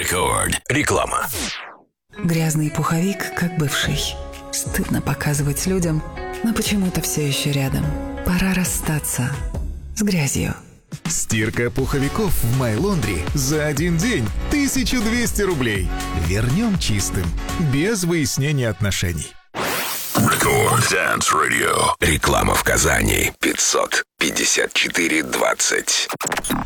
Рекорд. Реклама. Грязный пуховик, как бывший. Стыдно показывать людям, но почему-то все еще рядом. Пора расстаться с грязью. Стирка пуховиков в My Laundry за один день 1200 рублей. Вернем чистым, без выяснения отношений. Рекорд Dance Radio. Реклама в Казани. 554-20.